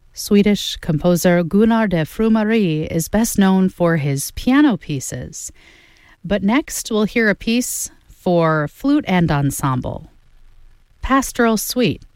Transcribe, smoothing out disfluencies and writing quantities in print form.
Swedish composer Gunnar de Frumari is best known for his piano pieces. But next, we'll hear a piece for flute and ensemble, Pastoral Suite